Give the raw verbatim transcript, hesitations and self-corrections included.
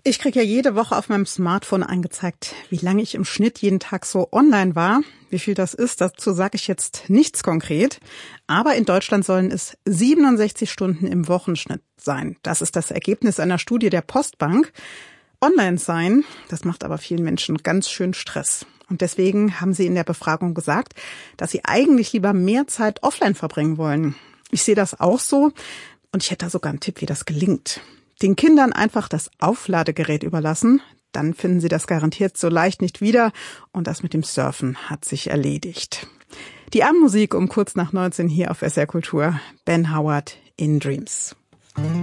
Ich kriege ja jede Woche auf meinem Smartphone angezeigt, wie lange ich im Schnitt jeden Tag so online war. Wie viel das ist, dazu sage ich jetzt nichts konkret. Aber in Deutschland sollen es siebenundsechzig Stunden im Wochenschnitt sein. Das ist das Ergebnis einer Studie der Postbank. Online sein, das macht aber vielen Menschen ganz schön Stress. Und deswegen haben sie in der Befragung gesagt, dass sie eigentlich lieber mehr Zeit offline verbringen wollen. Ich sehe das auch so und ich hätte da sogar einen Tipp, wie das gelingt. Den Kindern einfach das Aufladegerät überlassen, dann finden sie das garantiert so leicht nicht wieder und das mit dem Surfen hat sich erledigt. Die Abendmusik um kurz nach neunzehn hier auf S R Kultur. Ben Howard in Dreams.